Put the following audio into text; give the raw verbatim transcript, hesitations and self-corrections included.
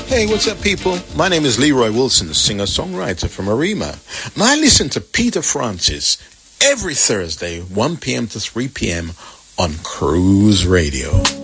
Hey, what's up, people? My name is Leroy Wilson, singer-songwriter from Arima. And I listen to Peter Francis every Thursday, one p.m. to three p.m. on Cruise Radio.